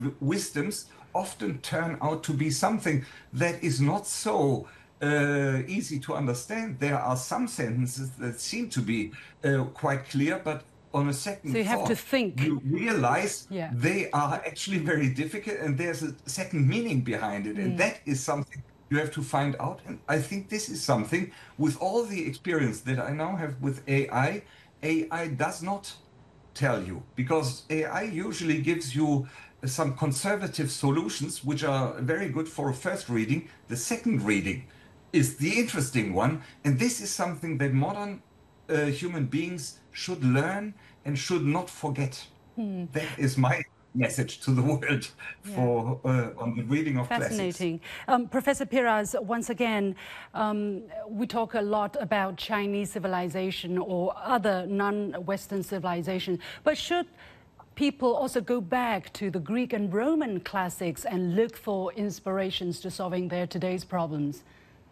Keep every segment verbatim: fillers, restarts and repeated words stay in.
wisdoms often turn out to be something that is not so uh, easy to understand. There are some sentences that seem to be uh, quite clear, but on a second so you have thought, to think. you realize yeah. they are actually very difficult, and there's a second meaning behind it, mm. and that is something you have to find out. And I think this is something, with all the experience that I now have with A I, A I does not tell you, because A I usually gives you some conservative solutions, which are very good for a first reading. The second reading is the interesting one, and this is something that modern uh, human beings should learn and should not forget. Hmm. That is my message to the world for yeah. uh, on the reading of Fascinating. classics. Um, Professor Piras, once again, um, we talk a lot about Chinese civilization or other non-Western civilization, but should people also go back to the Greek and Roman classics and look for inspirations to solving their today's problems?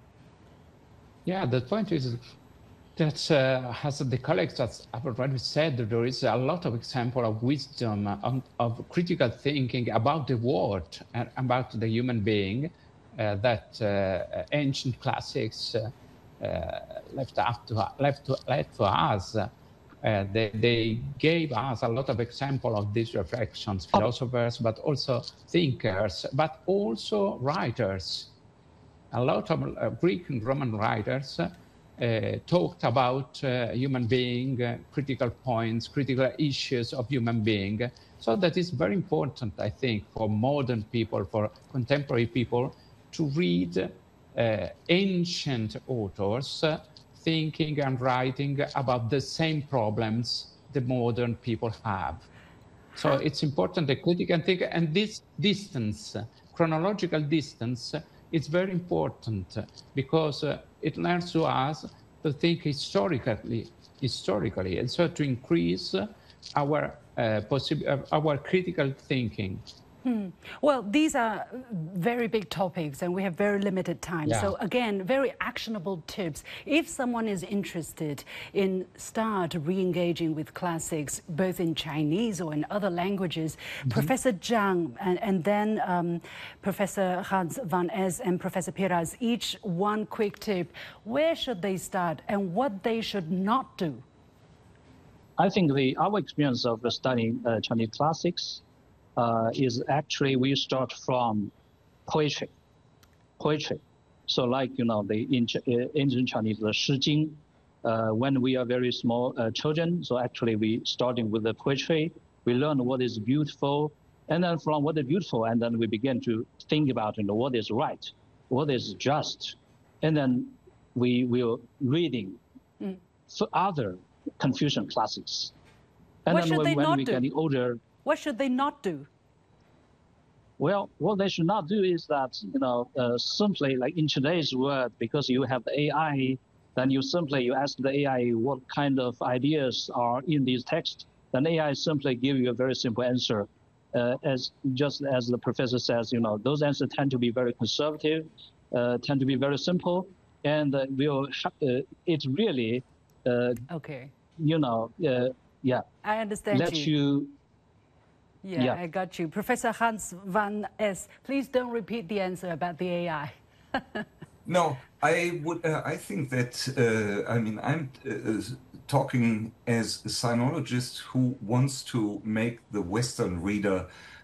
Yeah, the point is that, uh, as the colleagues have already said, there is a lot of example of wisdom, of, of critical thinking about the world and about the human being uh, that uh, ancient classics uh, uh, left up to left to, left to us. Uh, they, they gave us a lot of example of these reflections, philosophers, but also thinkers, but also writers. A lot of uh, Greek and Roman writers uh, talked about uh, human being, uh, critical points, critical issues of human being. So that is very important, I think, for modern people, for contemporary people, to read uh, ancient authors uh, thinking and writing about the same problems the modern people have. So it's important, the critical thinker, and this distance, chronological distance, it's very important because uh, it learns to us to think historically, historically, and so to increase our uh, possible, our critical thinking. Hmm. Well, these are very big topics and we have very limited time. Yeah. So again, very actionable tips. If someone is interested in start re-engaging with classics, both in Chinese or in other languages, mm-hmm. Professor Zhang and, and then um, Professor Hans van Es and Professor Piras, each one quick tip. Where should they start and what they should not do? I think the, our experience of studying uh, Chinese classics Uh, is actually we start from poetry, poetry. So like, you know, the ancient Chinese, the Shi Jing, uh, when we are very small uh, children, so actually we starting with the poetry, we learn what is beautiful, and then from what is beautiful, and then we begin to think about, you know, what is right, what is just, and then we will reading mm. for other Confucian classics. And what then should when, they when not we do? get older, What should they not do? Well, what they should not do is that, you know, uh, simply like in today's world, because you have the A I, then you simply, you ask the A I what kind of ideas are in these texts, then A I simply give you a very simple answer. Uh, as just as the professor says, you know, those answers tend to be very conservative, uh, tend to be very simple, and uh, will uh, it really, uh, okay, you know, uh, yeah, I understand let you. you Yeah, yeah, I got you. Professor Hans van Es, please don't repeat the answer about the A I. No, I would. Uh, I think that. Uh, I mean, I'm uh, talking as a sinologist who wants to make the Western reader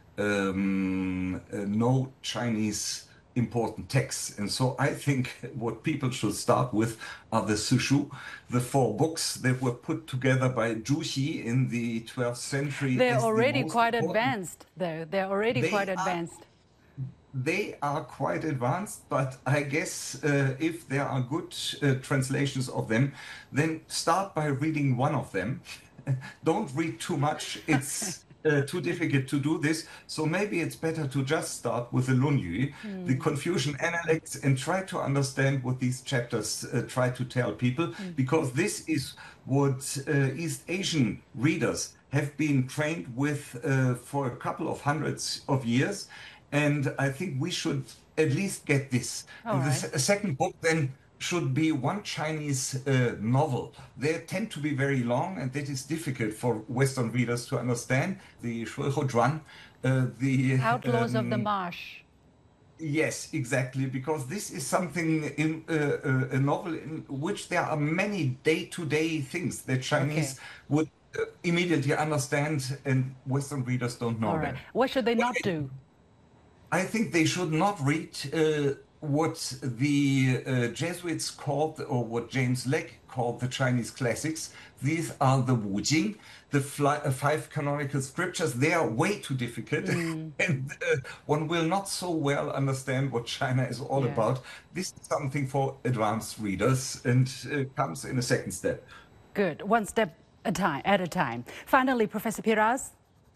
um, uh, know Chinese important texts. And so I think what people should start with are the Sushu, the four books that were put together by Zhu Xi in the twelfth century. They're already the quite important. advanced, though. They're already they quite are, advanced. They are quite advanced, but I guess uh, if there are good uh, translations of them, then start by reading one of them. Don't read too much. It's Uh, too difficult to do this, so maybe it's better to just start with the Lunyu, mm. the Confucian Analects, and try to understand what these chapters uh, try to tell people, mm. because this is what uh, East Asian readers have been trained with uh, for a couple of hundreds of years, and I think we should at least get this. All and right. The second book then should be one Chinese uh, novel. They tend to be very long, and that is difficult for Western readers to understand. The Shuiho Zhuan, uh, the Outlaws um, of the Marsh. Yes, exactly, because this is something in uh, uh, a novel in which there are many day-to-day things that Chinese Okay. would uh, immediately understand, and Western readers don't know All right. that. What should they not do? I think they should not read uh, what the uh, Jesuits called, or what James Lake called, the Chinese classics. These are the Wujing, the fly, uh, five canonical scriptures. They are way too difficult, Mm. and uh, one will not so well understand what China is all Yeah. about. This is something for advanced readers, and uh, comes in a second step. Good. One step a time, at a time. Finally, Professor Piras.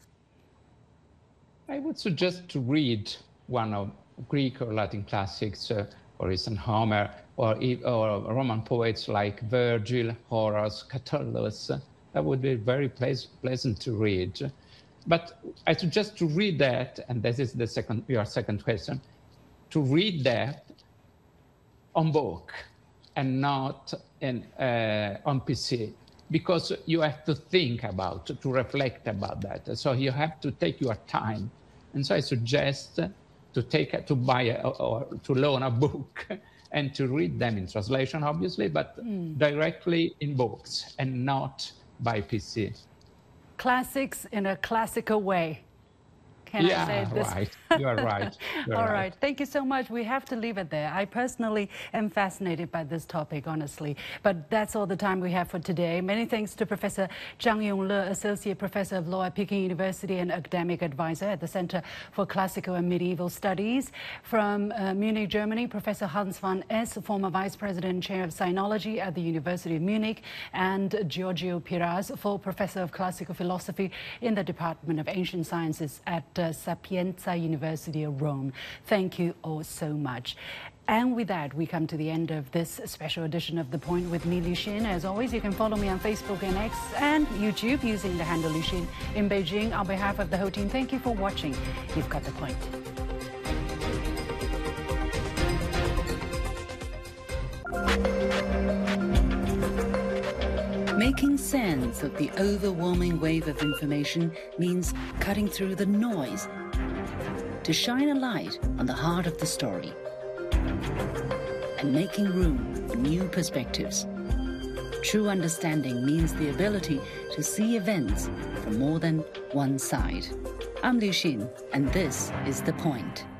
I would suggest to read one of Greek or Latin classics, uh, or even Homer, or, or Roman poets like Virgil, Horace, Catullus. That would be very pleasant to read. But I suggest to read that, and this is the second, your second question, to read that on book and not in, uh, on P C, because you have to think about, to reflect about that. So you have to take your time. And so I suggest to take, to buy a, or to loan a book and to read them in translation, obviously, but mm. directly in books and not by P C. Classics in a classical way. Can yeah, I say this? right. You are right. You're All right. right. Thank you so much. We have to leave it there. I personally am fascinated by this topic, honestly. But that's all the time we have for today. Many thanks to Professor Zhang Yongle, Associate Professor of Law at Peking University and Academic Advisor at the Center for Classical and Medieval Studies. From uh, Munich, Germany, Professor Hans van Es, former Vice President and Chair of Sinology at the University of Munich, and Giorgio Piras, full Professor of Classical Philosophy in the Department of Ancient Sciences at Uh, Sapienza University of Rome. Thank you all so much. And with that, we come to the end of this special edition of The Point with me, Liu Xin. As always, you can follow me on Facebook and X and YouTube using the handle Liu Xin in Beijing. On behalf of the whole team, thank you for watching. You've got the point. Making sense of the overwhelming wave of information means cutting through the noise to shine a light on the heart of the story and making room for new perspectives. True understanding means the ability to see events from more than one side. I'm Liu Xin, and this is The Point.